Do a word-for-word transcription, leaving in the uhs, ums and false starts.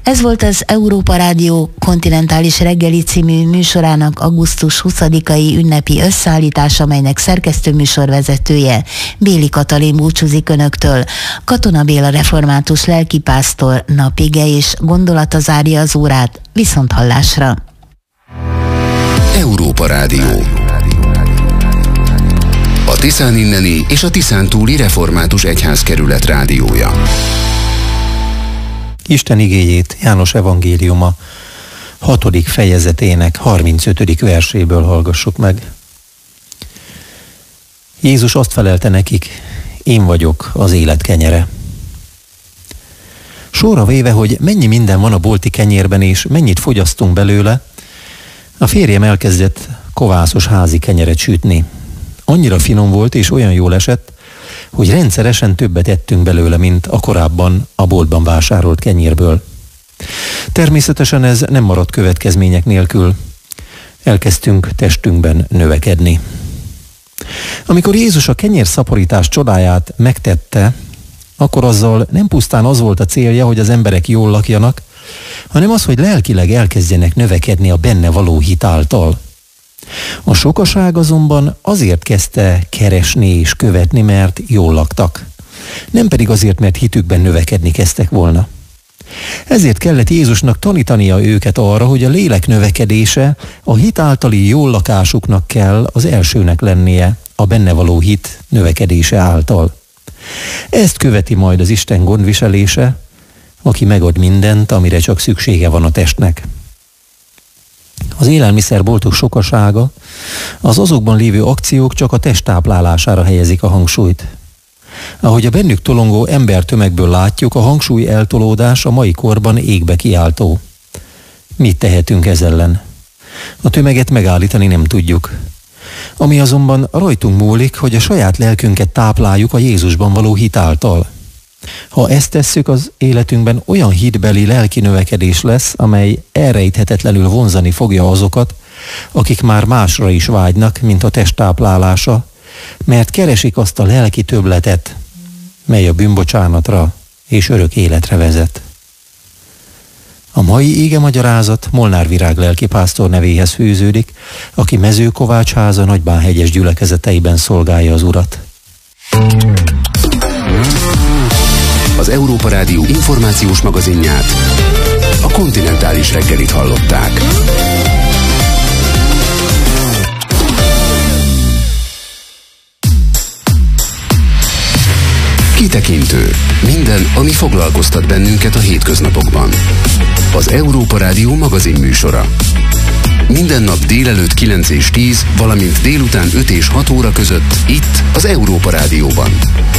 Ez volt az Európa Rádió Kontinentális Reggeli című műsorának augusztus huszadikai ünnepi összeállítása, amelynek szerkesztő műsorvezetője Béli Katalin búcsúzik önöktől. Katona Béla református lelkipásztor napige és gondolata zárja az órát. Viszonthallásra! Európa Rádió. A Tiszán inneni és a Tiszán túli református egyházkerület rádiója. Isten igéjét János evangéliuma hatodik fejezetének harmincötödik verséből hallgassuk meg. Jézus azt felelte nekik: én vagyok az élet kenyere. Sorra véve, hogy mennyi minden van a bolti kenyérben és mennyit fogyasztunk belőle, a férjem elkezdett kovászos házi kenyeret sütni. Annyira finom volt és olyan jól esett, hogy rendszeresen többet ettünk belőle, mint a korábban a boltban vásárolt kenyérből. Természetesen ez nem maradt következmények nélkül. Elkezdtünk testünkben növekedni. Amikor Jézus a kenyérszaporítás csodáját megtette, akkor azzal nem pusztán az volt a célja, hogy az emberek jól lakjanak, hanem az, hogy lelkileg elkezdjenek növekedni a benne való hit által. A sokaság azonban azért kezdte keresni és követni, mert jól laktak. Nem pedig azért, mert hitükben növekedni kezdtek volna. Ezért kellett Jézusnak tanítania őket arra, hogy a lélek növekedése a hit általi jól lakásuknak kell az elsőnek lennie, a benne való hit növekedése által. Ezt követi majd az Isten gondviselése, aki megad mindent, amire csak szüksége van a testnek. Az élelmiszerboltok sokasága, az azokban lévő akciók csak a test táplálására helyezik a hangsúlyt. Ahogy a bennük tolongó embertömegből látjuk, a hangsúly eltolódás a mai korban égbe kiáltó. Mit tehetünk ez ellen? A tömeget megállítani nem tudjuk. Ami azonban rajtunk múlik, hogy a saját lelkünket tápláljuk a Jézusban való hit által. Ha ezt tesszük, az életünkben olyan hitbeli lelki növekedés lesz, amely elrejthetetlenül vonzani fogja azokat, akik már másra is vágynak, mint a test táplálása, mert keresik azt a lelki többletet, mely a bűnbocsánatra és örök életre vezet. A mai igemagyarázat Molnár Virág lelkipásztor nevéhez fűződik, aki Mezőkovácsháza Nagybánhegyes gyülekezeteiben szolgálja az Urat. Az Európa Rádió információs magazinját, a Kontinentális Reggelit hallották. Kitekintő. Minden, ami foglalkoztat bennünket a hétköznapokban. Az Európa Rádió magazin műsora. Minden nap délelőtt kilenc és tíz, valamint délután öt és hat óra között itt az Európa Rádióban.